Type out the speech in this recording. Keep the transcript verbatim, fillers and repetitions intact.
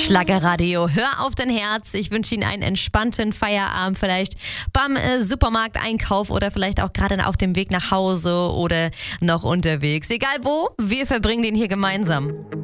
Schlagerradio, hör auf dein Herz. Ich wünsche Ihnen einen entspannten Feierabend, vielleicht beim äh, Supermarkteinkauf oder vielleicht auch gerade auf dem Weg nach Hause oder noch unterwegs. Egal wo, wir verbringen den hier gemeinsam.